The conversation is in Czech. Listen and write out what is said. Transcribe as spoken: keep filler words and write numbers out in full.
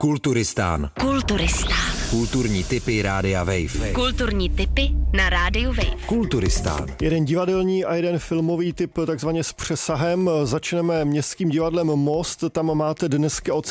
Kulturistán. Kulturistán. Kulturní tipy Rádia Wave. Kulturní tipy na Rádiu Wave. Kulturistán. Jeden divadelní a jeden filmový tip takzvaně s přesahem. Začneme Městským divadlem Most. Tam máte dneska od